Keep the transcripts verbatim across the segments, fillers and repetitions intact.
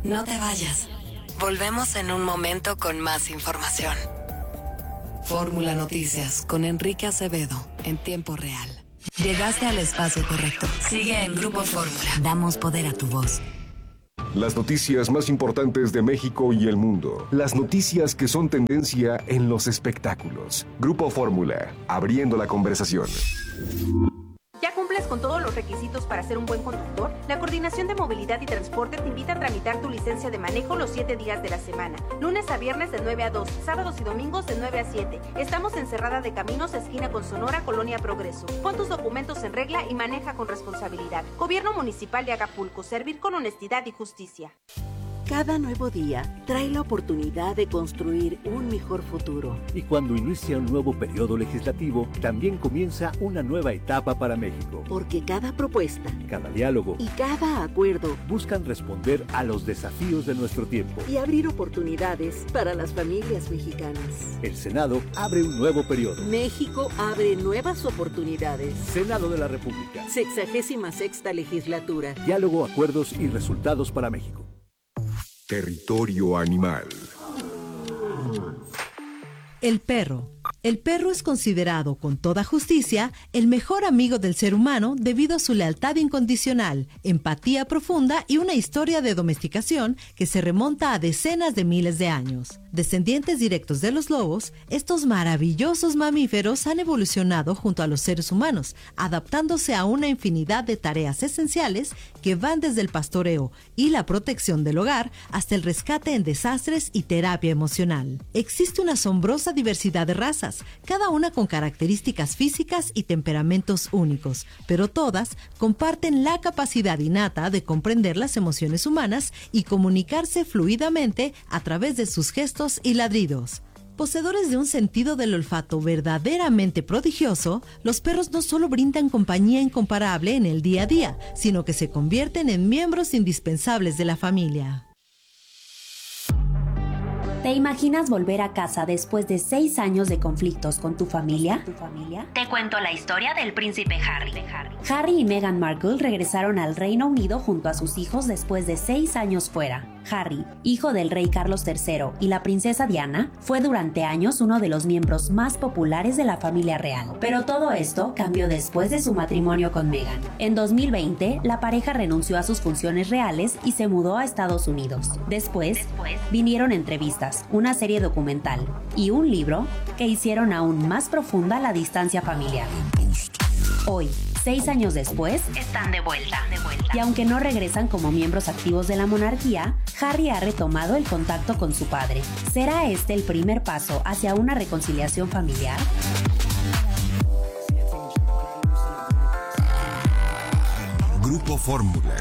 No te vayas. Volvemos en un momento con más información. Fórmula Noticias con Enrique Acevedo en tiempo real. Llegaste al espacio correcto. Sigue en Grupo Fórmula. Damos poder a tu voz. Las noticias más importantes de México y el mundo. Las noticias que son tendencia en los espectáculos. Grupo Fórmula, abriendo la conversación. ¿Ya cumples con todos los requisitos para ser un buen conductor? La Coordinación de Movilidad y Transporte te invita a tramitar tu licencia de manejo los siete días de la semana. Lunes a viernes de nueve a dos, sábados y domingos de nueve a siete. Estamos en Cerrada de Caminos, esquina con Sonora, Colonia Progreso. Pon tus documentos en regla y maneja con responsabilidad. Gobierno Municipal de Acapulco, servir con honestidad y justicia. Cada nuevo día trae la oportunidad de construir un mejor futuro. Y cuando inicia un nuevo periodo legislativo, también comienza una nueva etapa para México. Porque cada propuesta, cada diálogo y cada acuerdo buscan responder a los desafíos de nuestro tiempo y abrir oportunidades para las familias mexicanas. El Senado abre un nuevo periodo. México abre nuevas oportunidades. Senado de la República. Sexagésima sexta legislatura. Diálogo, acuerdos y resultados para México. Territorio animal. El perro. El perro es considerado, con toda justicia, el mejor amigo del ser humano debido a su lealtad incondicional, empatía profunda y una historia de domesticación que se remonta a decenas de miles de años. Descendientes directos de los lobos, estos maravillosos mamíferos han evolucionado junto a los seres humanos, adaptándose a una infinidad de tareas esenciales que van desde el pastoreo y la protección del hogar hasta el rescate en desastres y terapia emocional. Existe una asombrosa diversidad de razas, cada una con características físicas y temperamentos únicos, pero todas comparten la capacidad innata de comprender las emociones humanas y comunicarse fluidamente a través de sus gestos y ladridos. Poseedores de un sentido del olfato verdaderamente prodigioso, los perros no solo brindan compañía incomparable en el día a día, sino que se convierten en miembros indispensables de la familia. ¿Te imaginas volver a casa después de seis años de conflictos con tu familia? ¿Tu familia? Te cuento la historia del príncipe Harry. Harry y Meghan Markle regresaron al Reino Unido junto a sus hijos después de seis años fuera. Harry, hijo del rey Carlos tercero y la princesa Diana, fue durante años uno de los miembros más populares de la familia real. Pero todo esto cambió después de su matrimonio con Meghan. En dos mil veinte, la pareja renunció a sus funciones reales y se mudó a Estados Unidos. Después, Después vinieron entrevistas, una serie documental y un libro que hicieron aún más profunda la distancia familiar. Hoy, seis años después, están de vuelta. de vuelta. Y aunque no regresan como miembros activos de la monarquía, Harry ha retomado el contacto con su padre. ¿Será este el primer paso hacia una reconciliación familiar? Grupo Fórmula.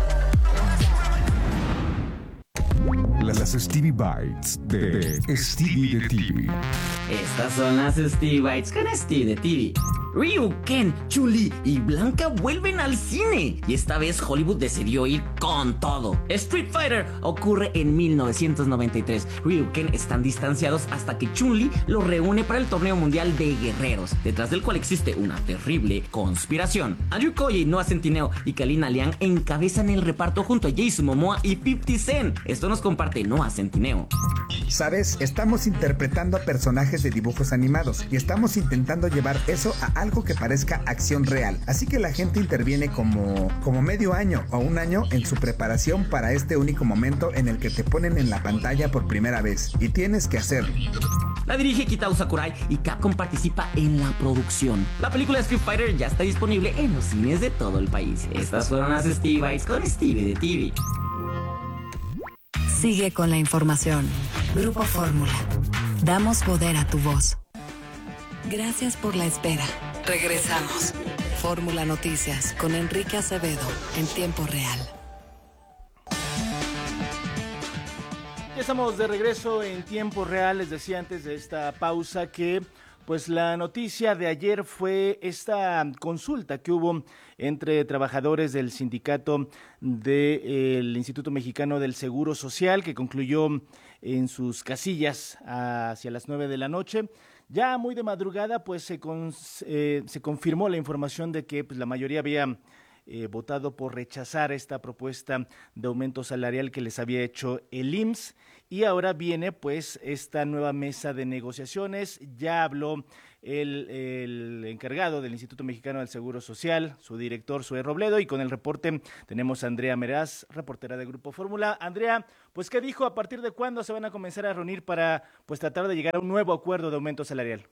Las Stevie Bites de, de Stevie de T V. Estas son las Stevie Bites con Stevie de T V. Ryu, Ken, Chun-Li y Blanca vuelven al cine y esta vez Hollywood decidió ir con todo. Street Fighter ocurre en mil novecientos noventa y tres. Ryu y Ken están distanciados hasta que Chun-Li los reúne para el torneo mundial de guerreros, detrás del cual existe una terrible conspiración. Andrew Koji, Noah Centineo y Kalina Liang encabezan el reparto junto a Jason Momoa y fifty Cent. Esto nos comparte Noah Centineo. ¿Sabes? Estamos interpretando a personajes de dibujos animados y estamos intentando llevar eso a algo que parezca acción real. Así que la gente interviene como, como medio año o un año en su preparación para este único momento en el que te ponen en la pantalla por primera vez. Y tienes que hacerlo. La dirige Kitao Sakurai y Capcom participa en la producción. La película Street Fighter ya está disponible en los cines de todo el país. Estas fueron las Stevie Bites con Stevie de T V. Sigue con la información. Grupo Fórmula. Damos poder a tu voz. Gracias por la espera. Regresamos. Fórmula Noticias con Enrique Acevedo en tiempo real. Ya estamos de regreso en tiempo real. Les decía antes de esta pausa que pues la noticia de ayer fue esta consulta que hubo entre trabajadores del sindicato del Instituto Mexicano del Seguro Social, que concluyó en sus casillas hacia las nueve de la noche. Ya muy de madrugada, pues se, con, eh, se confirmó la información de que pues, la mayoría había eh, votado por rechazar esta propuesta de aumento salarial que les había hecho el I M S S, y ahora viene pues esta nueva mesa de negociaciones. Ya habló el, el encargado del Instituto Mexicano del Seguro Social, su director, Zoé Robledo, y con el reporte tenemos a Andrea Meraz, reportera de Grupo Fórmula. Andrea, pues ¿qué dijo? ¿A partir de cuándo se van a comenzar a reunir para pues tratar de llegar a un nuevo acuerdo de aumento salarial?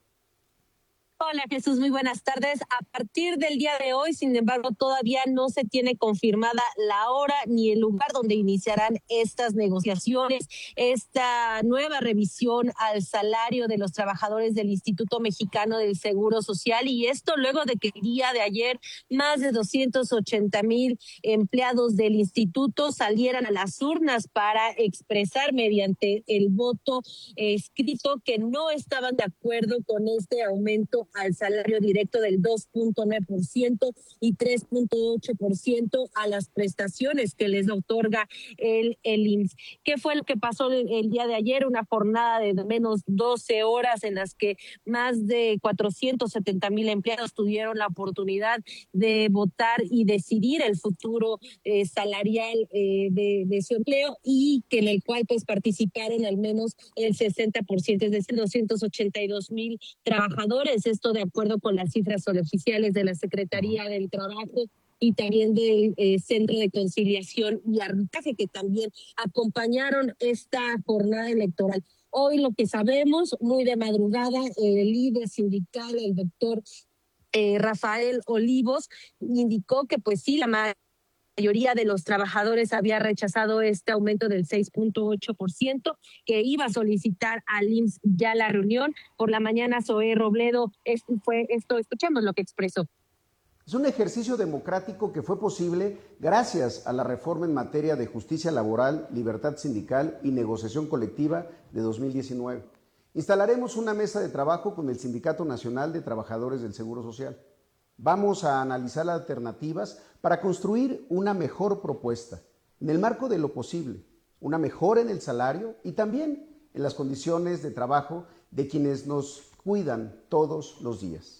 Hola Jesús, muy buenas tardes. A partir del día de hoy, sin embargo, todavía no se tiene confirmada la hora ni el lugar donde iniciarán estas negociaciones, esta nueva revisión al salario de los trabajadores del Instituto Mexicano del Seguro Social, y esto luego de que el día de ayer más de doscientos ochenta mil empleados del instituto salieran a las urnas para expresar mediante el voto eh, escrito que no estaban de acuerdo con este aumento al salario directo del dos punto nueve por ciento y tres punto ocho por ciento a las prestaciones que les otorga el, el I M S S. ¿Qué fue lo que pasó el, el día de ayer? Una jornada de menos doce horas en las que más de cuatrocientos setenta mil empleados tuvieron la oportunidad de votar y decidir el futuro eh, salarial eh, de, de su empleo, y que en el cual pues participaron al menos el sesenta por ciento, es decir, doscientos ochenta y dos mil trabajadores. Esto de acuerdo con las cifras oficiales de la Secretaría del Trabajo y también del eh, Centro de Conciliación y Arbitraje, que también acompañaron esta jornada electoral. Hoy lo que sabemos, muy de madrugada, el líder sindical, el doctor eh, Rafael Olivos, indicó que pues sí, la mayoría mayoría de los trabajadores había rechazado este aumento del seis punto ocho por ciento, que iba a solicitar al I M S S ya la reunión. Por la mañana, Zoé Robledo, esto fue esto, escuchemos lo que expresó. Es un ejercicio democrático que fue posible gracias a la reforma en materia de justicia laboral, libertad sindical y negociación colectiva de dos mil diecinueve. Instalaremos una mesa de trabajo con el Sindicato Nacional de Trabajadores del Seguro Social. Vamos a analizar alternativas para construir una mejor propuesta, en el marco de lo posible, una mejora en el salario y también en las condiciones de trabajo de quienes nos cuidan todos los días.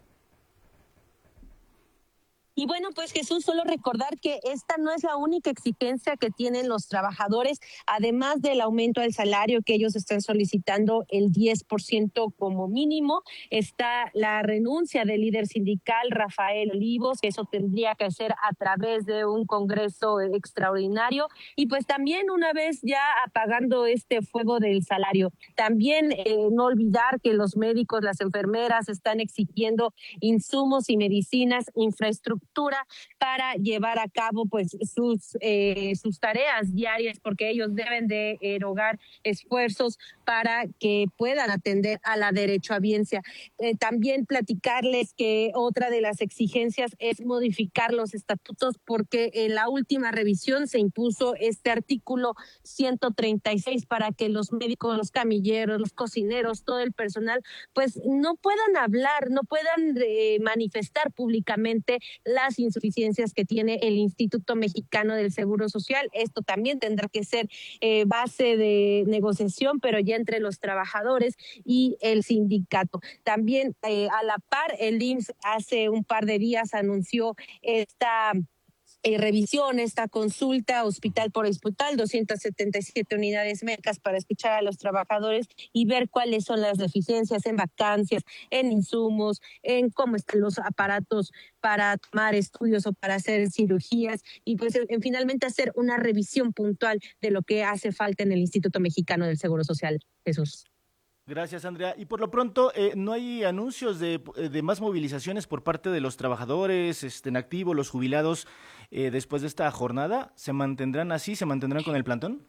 Y bueno, pues Jesús, solo recordar que esta no es la única exigencia que tienen los trabajadores, además del aumento al salario que ellos están solicitando el diez por ciento como mínimo, está la renuncia del líder sindical Rafael Olivos, que eso tendría que hacer a través de un congreso extraordinario, y pues también una vez ya apagando este fuego del salario, también eh, no olvidar que los médicos, las enfermeras están exigiendo insumos y medicinas, infraestructura para llevar a cabo pues sus eh, sus tareas diarias, porque ellos deben de erogar esfuerzos para que puedan atender a la derechohabiencia. Eh, también platicarles que otra de las exigencias es modificar los estatutos, porque en la última revisión se impuso este artículo ciento treinta y seis para que los médicos, los camilleros, los cocineros, todo el personal pues no puedan hablar, no puedan eh, manifestar públicamente las insuficiencias que tiene el Instituto Mexicano del Seguro Social. Esto también tendrá que ser eh, base de negociación, pero ya entre los trabajadores y el sindicato. También eh, a la par, el I M S S hace un par de días anunció esta Eh, revisión, esta consulta hospital por hospital, doscientas setenta y siete unidades médicas para escuchar a los trabajadores y ver cuáles son las deficiencias en vacancias, en insumos, en cómo están los aparatos para tomar estudios o para hacer cirugías, y pues en, en finalmente hacer una revisión puntual de lo que hace falta en el Instituto Mexicano del Seguro Social. Jesús. Gracias, Andrea. Y por lo pronto, eh, ¿no hay anuncios de, de más movilizaciones por parte de los trabajadores este, en activo, los jubilados, eh, después de esta jornada? ¿Se mantendrán así? ¿Se mantendrán con el plantón?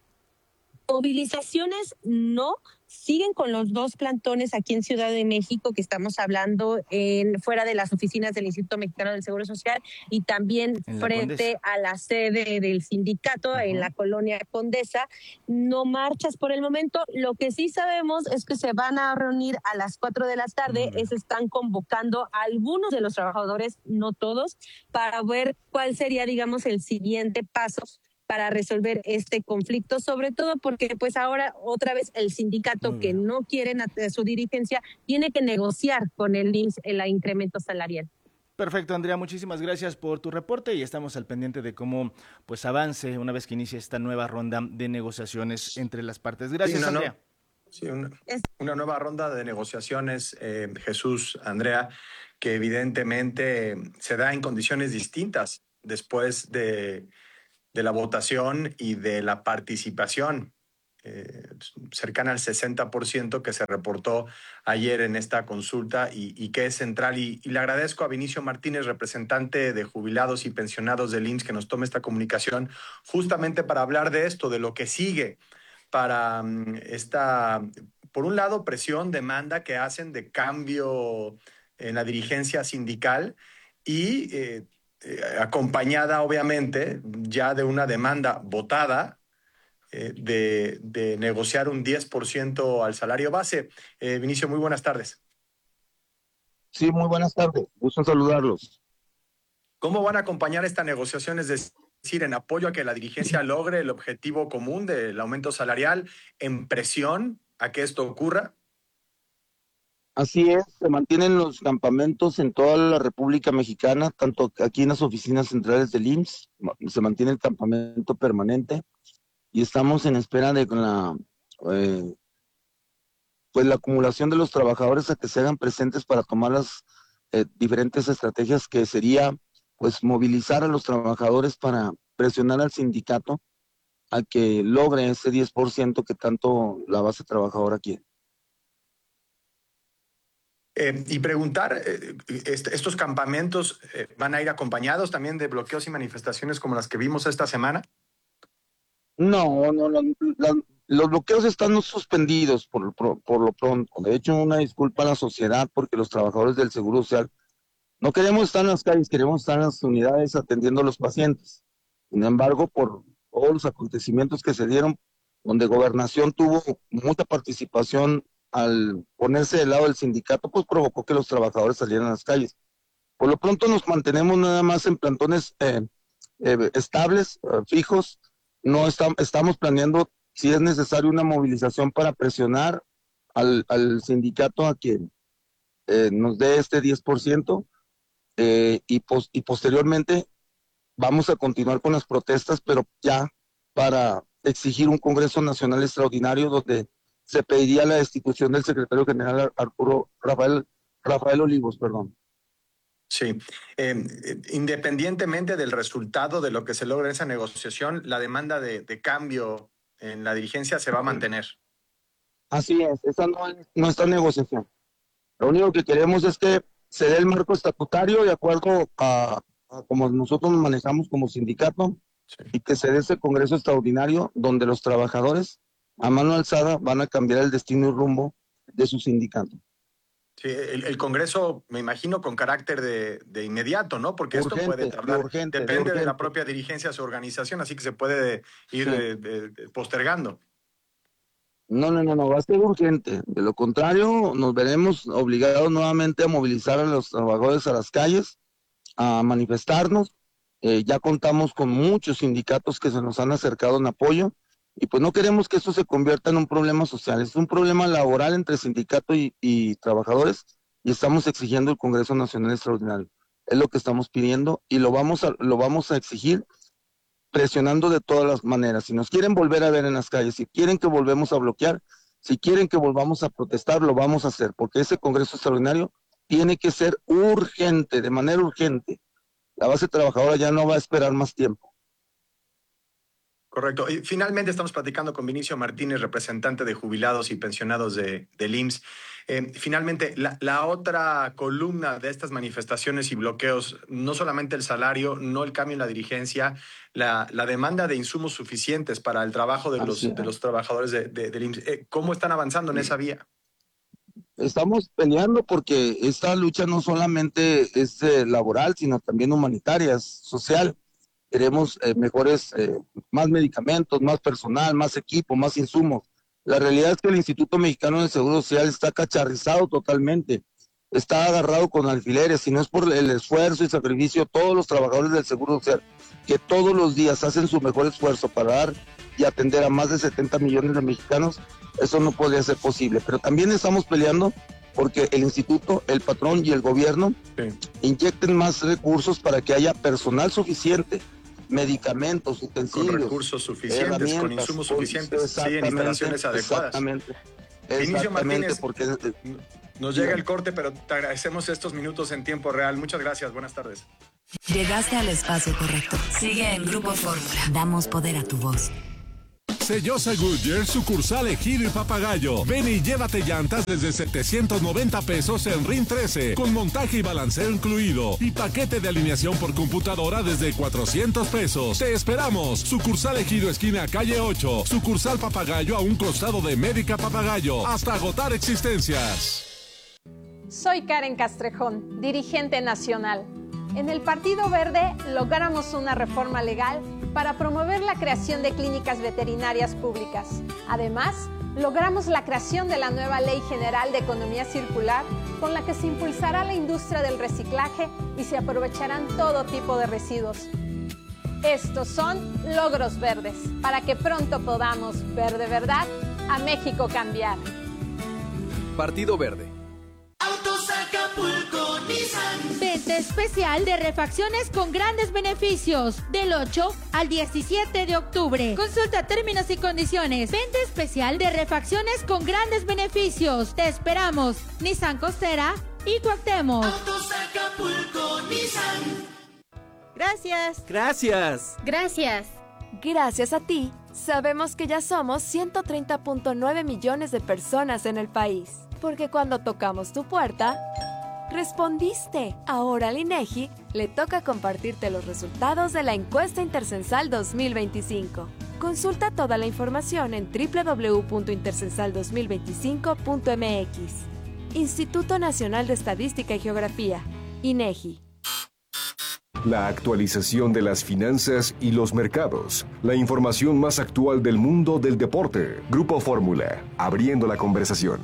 Movilizaciones no, siguen con los dos plantones aquí en Ciudad de México, que estamos hablando en fuera de las oficinas del Instituto Mexicano del Seguro Social, y también frente a la sede del sindicato, uh-huh, en la colonia Condesa. No marchas por el momento. Lo que sí sabemos es que se van a reunir a las cuatro de la tarde, uh-huh, es, están convocando a algunos de los trabajadores, no todos, para ver cuál sería, digamos, el siguiente paso para resolver este conflicto, sobre todo porque pues ahora otra vez el sindicato que no quieren a su dirigencia tiene que negociar con el I M S S el incremento salarial. Perfecto, Andrea, muchísimas gracias por tu reporte y estamos al pendiente de cómo pues avance una vez que inicie esta nueva ronda de negociaciones entre las partes. Gracias, sí, no, Andrea. No. Sí, una, una nueva ronda de negociaciones, eh, Jesús, Andrea, que evidentemente se da en condiciones distintas después de, de la votación y de la participación eh, cercana al sesenta por ciento que se reportó ayer en esta consulta y, y que es central. Y, y le agradezco a Vinicio Martínez, representante de jubilados y pensionados del I M S S, que nos tome esta comunicación justamente para hablar de esto, de lo que sigue para um, esta, por un lado, presión, demanda que hacen de cambio en la dirigencia sindical y eh, eh, acompañada, obviamente, ya de una demanda votada eh, de, de negociar un diez por ciento al salario base. Eh, Vinicio, muy buenas tardes. Sí, muy buenas tardes. Gusto en saludarlos. ¿Cómo van a acompañar esta negociación? Es decir, en apoyo a que la dirigencia logre el objetivo común del aumento salarial, en presión a que esto ocurra. Así es, se mantienen los campamentos en toda la República Mexicana, tanto aquí en las oficinas centrales del I M S S, se mantiene el campamento permanente y estamos en espera de la, eh, pues la acumulación de los trabajadores a que se hagan presentes para tomar las eh, diferentes estrategias, que sería pues movilizar a los trabajadores para presionar al sindicato a que logre ese diez por ciento que tanto la base trabajadora quiere. Eh, y preguntar, eh, est ¿estos campamentos eh, van a ir acompañados también de bloqueos y manifestaciones como las que vimos esta semana? No, no, no la, los bloqueos están suspendidos por, por, por lo pronto. De hecho, una disculpa a la sociedad porque los trabajadores del Seguro Social no queremos estar en las calles, queremos estar en las unidades atendiendo a los pacientes. Sin embargo, por todos los acontecimientos que se dieron, donde Gobernación tuvo mucha participación al ponerse del lado del sindicato, pues provocó que los trabajadores salieran a las calles. Por lo pronto nos mantenemos nada más en plantones eh, eh, estables, eh, fijos. No está, estamos planeando, si es necesario, una movilización para presionar al, al sindicato a que eh, nos dé este diez por ciento eh, y, pos, y posteriormente vamos a continuar con las protestas, pero ya para exigir un Congreso Nacional Extraordinario donde se pediría la destitución del secretario general Arturo Rafael, Rafael Olivos, perdón. Sí, eh, independientemente del resultado de lo que se logra en esa negociación, la demanda de, de cambio en la dirigencia se va a mantener. Así es, esa no es nuestra negociación. Lo único que queremos es que se dé el marco estatutario de acuerdo a, a como nosotros nos manejamos como sindicato, sí, y que se dé ese Congreso Extraordinario donde los trabajadores a mano alzada van a cambiar el destino y rumbo de su sindicato. Sí, el, el Congreso, me imagino, con carácter de, de inmediato, ¿no? Porque urgente, esto puede tardar, urgente, depende de, de la propia dirigencia, su organización, así que se puede ir sí. de, de, de postergando. No, no, no, no, va a ser urgente. De lo contrario, nos veremos obligados nuevamente a movilizar a los trabajadores a las calles, a manifestarnos. Eh, ya contamos con muchos sindicatos que se nos han acercado en apoyo. Y pues no queremos que esto se convierta en un problema social, es un problema laboral entre sindicato y, y trabajadores y estamos exigiendo el Congreso Nacional Extraordinario. Es lo que estamos pidiendo y lo vamos a, lo vamos a exigir presionando de todas las maneras. Si nos quieren volver a ver en las calles, si quieren que volvamos a bloquear, si quieren que volvamos a protestar, lo vamos a hacer, porque ese Congreso Extraordinario tiene que ser urgente, de manera urgente. La base trabajadora ya no va a esperar más tiempo. Correcto. Y finalmente estamos platicando con Vinicio Martínez, representante de jubilados y pensionados de, del I M S S. Eh, finalmente, la, la otra columna de estas manifestaciones y bloqueos, no solamente el salario, no el cambio en la dirigencia, la, la demanda de insumos suficientes para el trabajo de, los, de los trabajadores de, de, del I M S S. Eh, ¿Cómo están avanzando en esa vía? Estamos peleando porque esta lucha no solamente es eh, laboral, sino también humanitaria, es social. Queremos eh, mejores, eh, más medicamentos, más personal, más equipo, más insumos. La realidad es que el Instituto Mexicano del Seguro Social está cacharrizado totalmente, está agarrado con alfileres, y no es por el esfuerzo y sacrificio de todos los trabajadores del Seguro Social, que todos los días hacen su mejor esfuerzo para dar y atender a más de setenta millones de mexicanos, eso no podría ser posible. Pero también estamos peleando porque el instituto, el patrón y el gobierno sí. inyecten más recursos para que haya personal suficiente, medicamentos, utensilios, con recursos suficientes, con insumos suficientes, sí, en instalaciones adecuadas. Exactamente. Vinicio Martínez, porque nos llega el corte, pero te agradecemos estos minutos en tiempo real. Muchas gracias, buenas tardes. Llegaste al espacio correcto. Sigue en Grupo Fórmula. Damos poder a tu voz. Sellosa Goodyear, sucursal Ejido y Papagayo. Ven y llévate llantas desde setecientos noventa pesos en R I N trece, con montaje y balanceo incluido. Y paquete de alineación por computadora desde cuatrocientos pesos. Te esperamos. Sucursal Ejido, esquina calle ocho. Sucursal Papagayo, a un costado de Médica Papagayo. Hasta agotar existencias. Soy Karen Castrejón, dirigente nacional. En el Partido Verde logramos una reforma legal para promover la creación de clínicas veterinarias públicas. Además, logramos la creación de la nueva Ley General de Economía Circular, con la que se impulsará la industria del reciclaje y se aprovecharán todo tipo de residuos. Estos son logros verdes, para que pronto podamos ver de verdad a México cambiar. Partido Verde. Autos Acapulco Nissan. Venta especial de refacciones con grandes beneficios del ocho al diecisiete de octubre. Consulta términos y condiciones. Venta especial de refacciones con grandes beneficios. Te esperamos. Nissan Costera y Cuauhtémoc. Autos Acapulco Nissan. Gracias. Gracias. Gracias. Gracias a ti, sabemos que ya somos ciento treinta punto nueve millones de personas en el país. Porque cuando tocamos tu puerta, respondiste. Ahora al INEGI le toca compartirte los resultados de la encuesta Intercensal dos mil veinticinco. Consulta toda la información en doble u doble u doble u punto intercensal dos mil veinticinco punto m x. Instituto Nacional de Estadística y Geografía, INEGI. La actualización de las finanzas y los mercados. La información más actual del mundo del deporte. Grupo Fórmula, abriendo la conversación.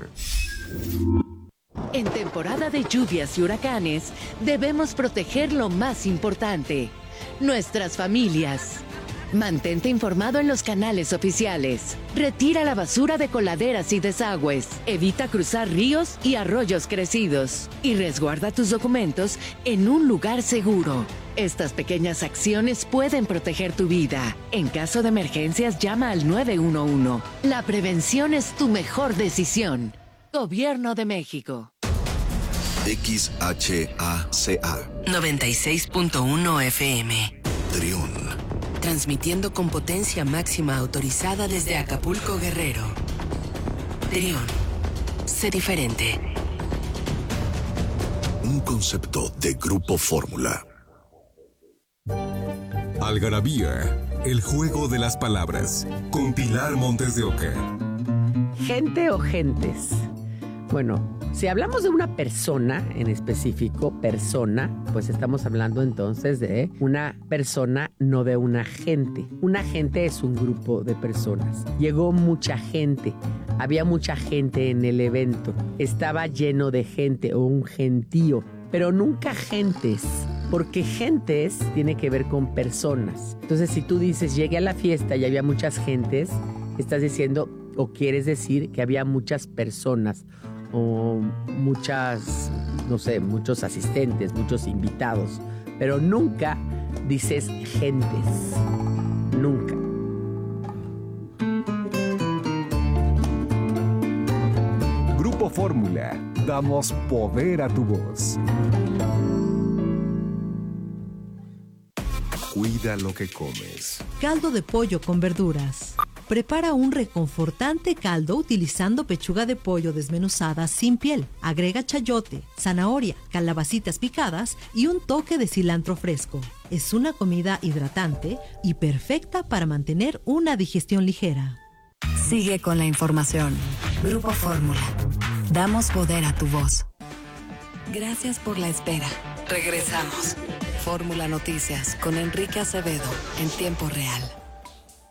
En temporada de lluvias y huracanes, debemos proteger lo más importante, nuestras familias. Mantente informado en los canales oficiales. Retira la basura de coladeras y desagües. Evita cruzar ríos y arroyos crecidos. Y resguarda tus documentos en un lugar seguro. Estas pequeñas acciones pueden proteger tu vida. En caso de emergencias, llama al nueve uno uno. La prevención es tu mejor decisión. Gobierno de México. X H A C A noventa y seis punto uno F M. Trión. Transmitiendo con potencia máxima autorizada desde Acapulco, Guerrero. Trión. Sé diferente. Un concepto de Grupo Fórmula. Algarabía, el juego de las palabras. Con Pilar Montes de Oca. Gente o gentes. Bueno, si hablamos de una persona en específico, persona, pues estamos hablando entonces de una persona, no de una gente. Una gente es un grupo de personas. Llegó mucha gente, había mucha gente en el evento, estaba lleno de gente o un gentío, pero nunca gentes, porque gentes tiene que ver con personas. Entonces, si tú dices, llegué a la fiesta y había muchas gentes, estás diciendo o quieres decir que había muchas personas o muchas, no sé, muchos asistentes, muchos invitados, pero nunca dices gentes, nunca. Grupo Fórmula, damos poder a tu voz. Cuida lo que comes. Caldo de pollo con verduras. Prepara un reconfortante caldo utilizando pechuga de pollo desmenuzada sin piel. Agrega chayote, zanahoria, calabacitas picadas y un toque de cilantro fresco. Es una comida hidratante y perfecta para mantener una digestión ligera. Sigue con la información. Grupo Fórmula. Damos poder a tu voz. Gracias por la espera. Regresamos. Fórmula Noticias con Enrique Acevedo en tiempo real.